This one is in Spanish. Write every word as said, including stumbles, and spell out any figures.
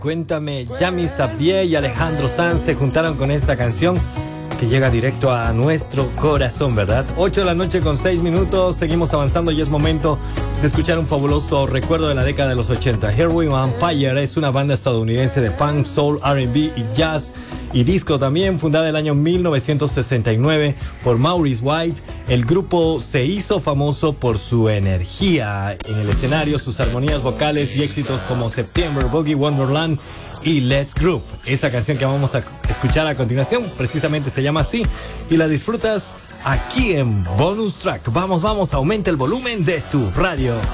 Cuéntame, Yami Sabdier y Alejandro Sanz se juntaron con esta canción que llega directo a nuestro corazón, ¿verdad? ocho de la noche con seis minutos, seguimos avanzando y es momento de escuchar un fabuloso recuerdo de la década de los ochenta. Heroin Vampire es una banda estadounidense de funk, soul, R and B y jazz y disco también, fundada en el año mil novecientos sesenta y nueve por Maurice White. El grupo se hizo famoso por su energía en el escenario, sus armonías vocales y éxitos como September, Boogie Wonderland y Let's Group. Esa canción que vamos a escuchar a continuación precisamente se llama así y la disfrutas aquí en Bonus Track. Vamos, vamos, aumenta el volumen de tu radio.